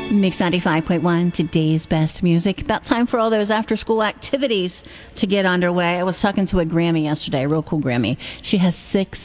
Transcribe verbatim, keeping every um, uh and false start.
Mix ninety-five point one, today's best music. About time for all those after-school activities to get underway. I was talking to a Grammy yesterday, a real cool Grammy. She has six